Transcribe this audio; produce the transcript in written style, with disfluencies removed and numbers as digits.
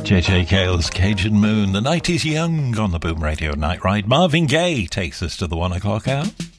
JJ Cale's Cajun Moon. The night is young on the Boom Radio Night Ride. Marvin Gaye takes us to the 1 o'clock hour.